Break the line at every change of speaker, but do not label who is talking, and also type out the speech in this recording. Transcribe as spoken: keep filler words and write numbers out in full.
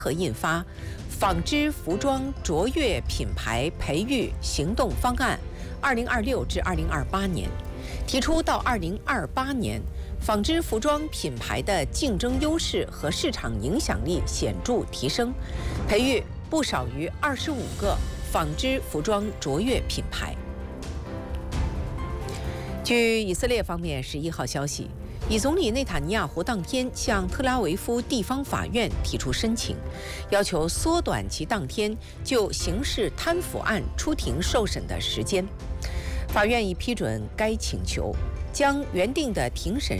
和印发纺织服装卓越品牌培育行动方案（二零二六至二零二八年），提出到二零二八年，纺织服装品牌的竞争优势和市场影响力显著提升，培育不少于二十五个纺织服装卓越品牌。据以色列方面十一号消息，以总理内塔尼亚胡当天向特拉维夫地方法院提出申请，要求缩短其当天就刑事贪腐案出庭受审的时间。法院已批准该请求，将原定的庭审